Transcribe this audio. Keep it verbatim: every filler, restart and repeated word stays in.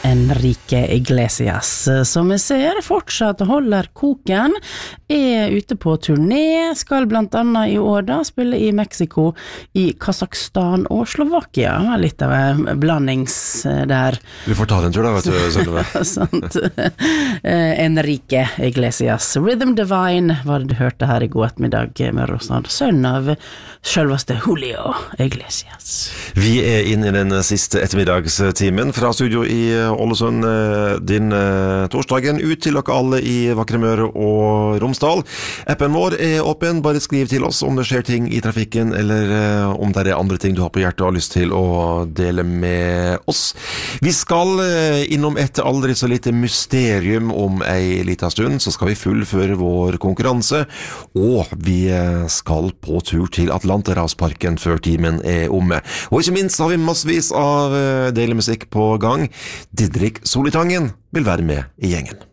Enrique Iglesias, som vi ser fortsatt holder koken, er ute på turné, skal blant annet i år da spille i Mexico, i Kazakhstan og Slovakia. Litt av en blandings der. Vi får ta den tur da, vet du, Sølve. Sant. Enrique Iglesias, Rhythm Divine, var det du hørte her i god ettermiddag med Rosand, sønn av selveste Julio Iglesias. Vi er inne i den siste ettermiddagstimen fra studio i Ålesund din torsdagen ut til dere alle i Vakre Møre og Romsdal. Appen vår er åpen, bare skriv til oss om det skjer ting i trafikken eller om det er andre ting du har på hjertet og har lyst til å dele med oss. Vi skal innom et aldri så lite mysterium om ei liten stund, så skal vi fullføre vår konkurranse, og vi skal på tur til Atlanterhavsparken før timen er omme. Og ikke minst har vi massevis av delemusikk på gang. Didrik Solitangen vil være med i gjengen.